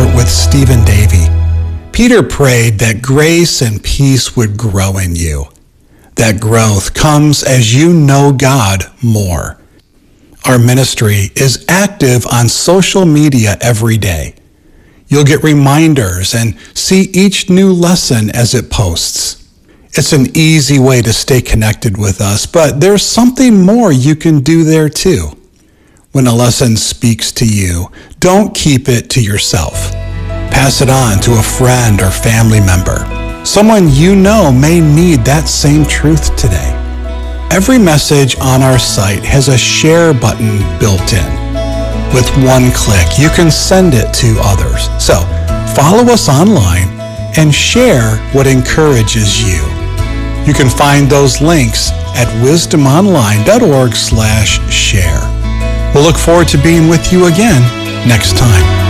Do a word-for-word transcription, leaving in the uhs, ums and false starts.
start with Stephen Davey. Peter prayed that grace and peace would grow in you. That growth comes as you know God more. Our ministry is active on social media every day. You'll get reminders and see each new lesson as it posts. It's an easy way to stay connected with us, but there's something more you can do there too. When a lesson speaks to you, don't keep it to yourself. Pass it on to a friend or family member. Someone you know may need that same truth today. Every message on our site has a share button built in. With one click, you can send it to others. So, follow us online and share what encourages you. You can find those links at wisdomonline.org slash share. We'll look forward to being with you again next time.